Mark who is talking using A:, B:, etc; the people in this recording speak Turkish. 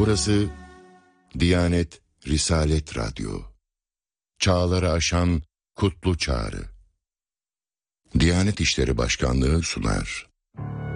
A: Burası Diyanet Risalet Radyo. Çağları aşan kutlu çağrı. Diyanet İşleri Başkanlığı sunar.